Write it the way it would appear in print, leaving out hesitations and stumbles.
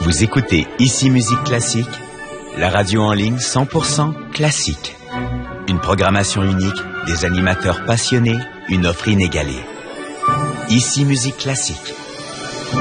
Vous écoutez Ici Musique Classique, la radio en ligne 100% classique. Une programmation unique, des animateurs passionnés, une offre inégalée. Ici Musique Classique.